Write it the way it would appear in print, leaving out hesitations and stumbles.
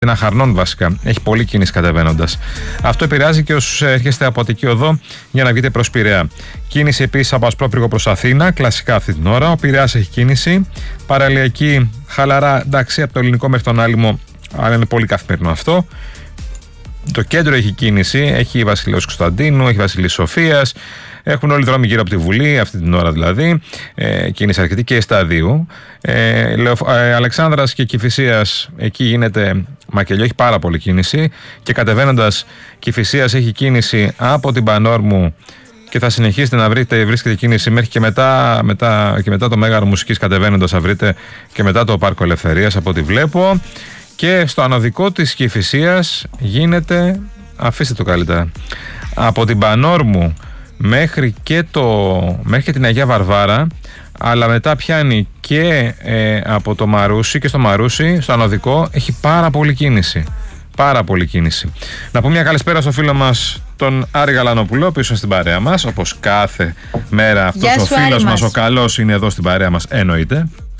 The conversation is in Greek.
Αχαρνών βασικά. Έχει πολλή κίνηση κατεβαίνοντας. Αυτό επηρεάζει και όσους έρχεστε από Αττική Οδό για να βγείτε προς Πειραιά. Κίνηση επίσης από Ασπρόπυργο προς Αθήνα, κλασικά αυτή την ώρα. Ο Πειραιάς έχει κίνηση. Παραλιακή, χαλαρά, εντάξει, από το Ελληνικό μέχρι τον Άλυμο, αλλά είναι πολύ καθημερινό αυτό. Το κέντρο έχει κίνηση, έχει η Βασιλέως Κωνσταντίνου, έχει η Βασιλής Σοφίας. Έχουν όλοι οι δρόμοι γύρω από τη Βουλή, αυτή την ώρα δηλαδή. Κίνηση αρκετή και Σταδίου. Αλεξάνδρας και Κηφισίας, εκεί γίνεται μακελιό, έχει πάρα πολύ κίνηση. Και κατεβαίνοντας Κηφισίας έχει κίνηση από την Πανόρμου και θα συνεχίσετε να βρίσκεται κίνηση μέχρι και μετά το Μέγαρο Μουσικής κατεβαίνοντας θα βρείτε και μετά το Πάρκο Ελευθερίας από ό,τι βλέπω. Και στο ανωδικό της Κηφισίας γίνεται, αφήστε το καλύτερα, από την Πανόρμου μέχρι και την Αγία Βαρβάρα, αλλά μετά πιάνει και από το Μαρούσι, και στο Μαρούσι, στο ανωδικό, έχει πάρα πολύ κίνηση. Πάρα πολύ κίνηση. Να πούμε μια καλησπέρα στο φίλο μας τον Άρη Γαλανοπουλό πίσω στην παρέα μας, όπως κάθε μέρα. Αυτός ο φίλος μας ο καλός είναι εδώ στην παρέα μας, εννοείται.